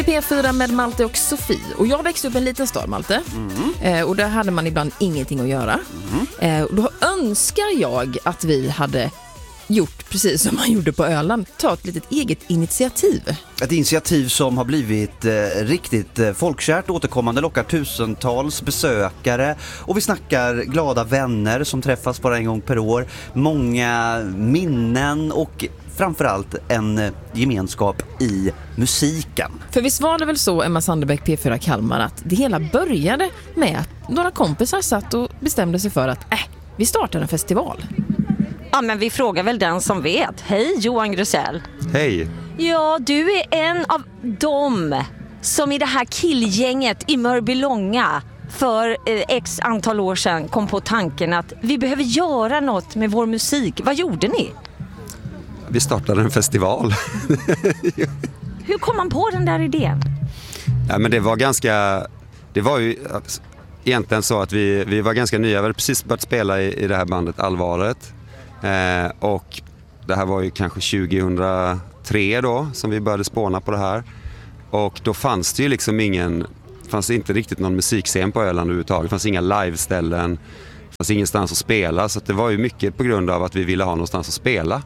P4 med Malte och Sofie. Och jag växte upp i en liten stad, Malte. Och där hade man ibland ingenting att göra. Och då önskar jag att vi hade gjort precis som man gjorde på Öland. Ta ett litet eget initiativ. Ett initiativ som har blivit riktigt folkkärt, återkommande, lockar tusentals besökare. Och vi snackar glada vänner som träffas bara en gång per år. Många minnen och framförallt en gemenskap i musiken. För visst var det väl så, Emma Sanderbäck, P4 Kalmar, att det hela började med att några kompisar satt och bestämde sig för att vi startar en festival. Ja, men vi frågar väl den som vet. Hej, Johan Grusell. Hej. Ja, du är en av dem som i det här killgänget i Mörbylånga för x antal år sedan kom på tanken att vi behöver göra något med vår musik. Vad gjorde ni? Vi startade en festival. Hur kom man på den där idén? Ja, men det var ju egentligen så att vi var ganska nya. Vi hade precis börjat spela i det här bandet Allvaret. Och det här var ju kanske 2003 då som vi började spåna på det här. Och då fanns det ju liksom fanns inte riktigt någon musikscen på Öland överhuvudtaget. Det fanns inga liveställen, det fanns ingenstans att spela. Så att det var ju mycket på grund av att vi ville ha någonstans att spela.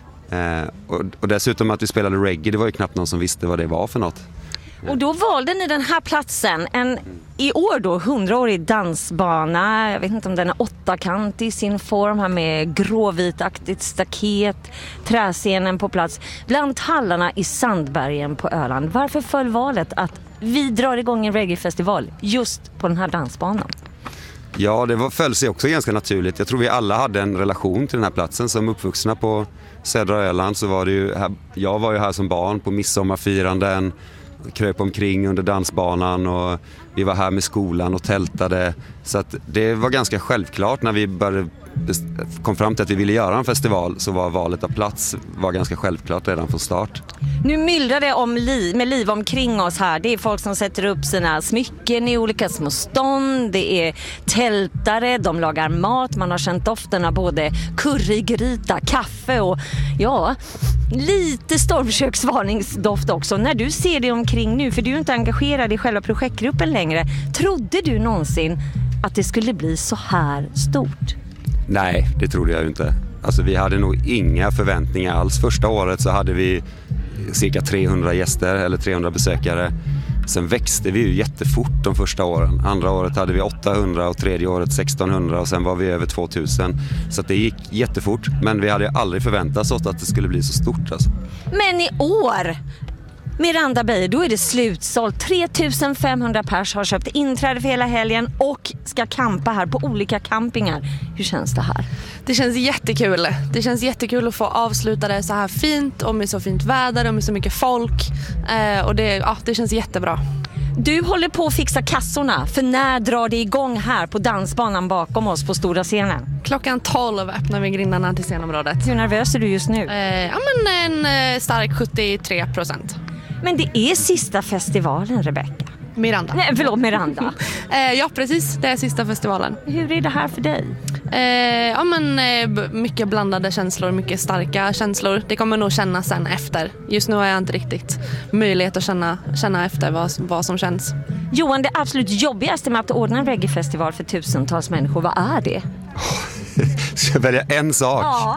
Och dessutom att vi spelade reggae, det var ju knappt någon som visste vad det var för något. Och då valde ni den här platsen, i år då 100-årig dansbana. Jag vet inte om den är 8-kant i sin form här med gråvitaktigt staket, träscenen på plats bland tallarna i Sandbergen på Öland. Varför föll valet att vi drar igång en reggae-festival just på den här dansbanan? Ja, det föll sig också ganska naturligt. Jag tror vi alla hade en relation till den här platsen. Som uppvuxna på södra Öland så var det ju här, jag var ju här som barn på midsommarfiranden, kröp omkring under dansbanan och vi var här med skolan och tältade. Så att det var ganska självklart när vi kom fram till att vi ville göra en festival, så var valet av plats ganska självklart redan från start. Nu myllrar det med liv omkring oss här. Det är folk som sätter upp sina smycken i olika små stånd. Det är tältare, de lagar mat. Man har känt doften av både currygryta, kaffe och lite stormköksvarningsdoft också. När du ser dig omkring nu, för du är inte engagerad i själva projektgruppen längre. Trodde du någonsin att det skulle bli så här stort? Nej, det trodde jag ju inte. Alltså vi hade nog inga förväntningar alls. Första året så hade vi cirka 300 gäster eller 300 besökare. Sen växte vi ju jättefort de första åren. Andra året hade vi 800 och tredje året 1600 och sen var vi över 2000. Så att det gick jättefort, men vi hade aldrig förväntat oss att det skulle bli så stort. Alltså. Men i år, Miranda Beijer, då är det slutsålt. 3500 pers har köpt inträde för hela helgen och ska campa här på olika campingar. Hur känns det här? Det känns jättekul. Det känns jättekul att få avsluta det så här fint och med så fint väder och med så mycket folk. Och det känns jättebra. Du håller på att fixa kassorna. För när drar det igång här på dansbanan bakom oss på stora scenen? Klockan 12 öppnar vi grindarna till scenområdet. Hur nervös är du just nu? En stark 73%. Men det är sista festivalen, Rebecca. Miranda. Nej, förlåt, Miranda. Ja, precis. Det är sista festivalen. Hur är det här för dig? Mycket blandade känslor, mycket starka känslor. Det kommer nog kännas sen efter. Just nu har jag inte riktigt möjlighet att känna efter vad som känns. Johan, det absolut jobbigaste med att ordna en reggae-festival för tusentals människor, vad är det? Ska jag välja en sak? Ja.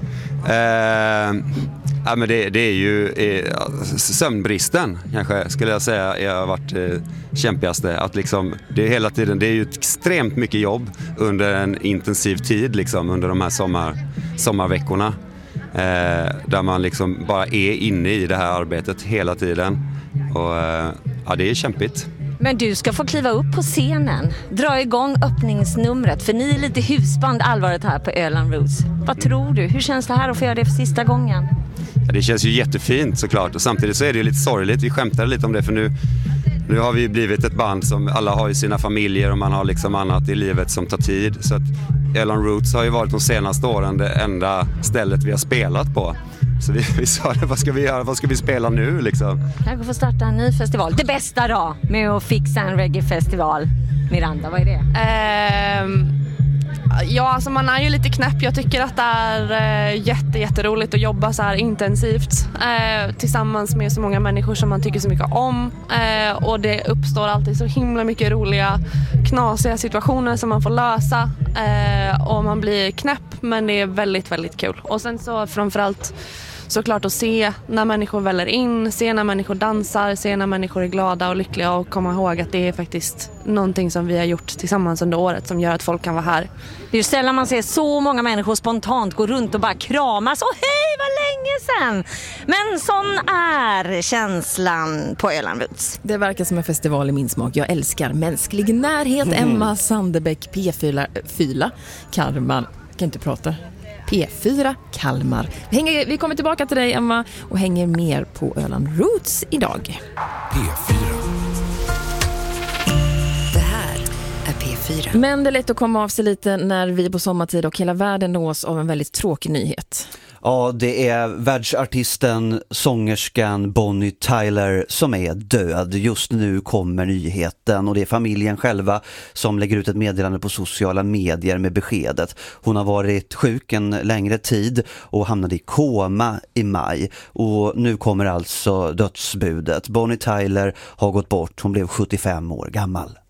Men det är ju sömnbristen kanske skulle jag säga har varit kämpigaste. Att liksom, det är hela tiden, det är ju extremt mycket jobb under en intensiv tid liksom, under de här sommarveckorna där man liksom bara är inne i det här arbetet hela tiden och det är kämpigt. Men du ska få kliva upp på scenen, dra igång öppningsnumret, för ni är lite husband Allvaret här på Öland Roots. Vad tror du? Hur känns det här att få göra det för sista gången? Ja, det känns ju jättefint såklart, och samtidigt så är det ju lite sorgligt. Vi skämtade lite om det, för nu har vi blivit ett band som alla har ju sina familjer och man har liksom annat i livet som tar tid. Så att Öland Roots har ju varit de senaste åren det enda stället vi har spelat på. Så vi sa det, vad ska vi göra? Vad ska vi spela nu liksom? Kanske få starta en ny festival. Det bästa då med att fixa en reggae-festival. Miranda, vad är det? Ja, alltså man är ju lite knäpp. Jag tycker att det är jätteroligt att jobba så här intensivt tillsammans med så många människor som man tycker så mycket om. Och det uppstår alltid så himla mycket roliga, knasiga situationer som man får lösa. Och man blir knäpp, men det är väldigt, väldigt kul. Och sen så framförallt såklart att se när människor väller in, se när människor dansar, se när människor är glada och lyckliga och komma ihåg att det är faktiskt någonting som vi har gjort tillsammans under året som gör att folk kan vara här. Det är ju sällan man ser så många människor spontant gå runt och bara kramas. Och hej, vad länge sedan! Men sån är känslan på Öland Roots. Det verkar som en festival i min smak. Jag älskar mänsklig närhet. Emma Sandebäck, P4 Kalmar. Kan inte prata. P4 Kalmar. Vi kommer tillbaka till dig, Emma, och hänger mer på Öland Roots idag. P4. Det här är P4. Men det är lätt att komma av sig lite när vi på sommartid och hela världen nås av en väldigt tråkig nyhet. Ja, det är världsartisten, sångerskan Bonnie Tyler som är död. Just nu kommer nyheten och det är familjen själva som lägger ut ett meddelande på sociala medier med beskedet. Hon har varit sjuk en längre tid och hamnade i koma i maj. Och nu kommer alltså dödsbudet. Bonnie Tyler har gått bort. Hon blev 75 år gammal.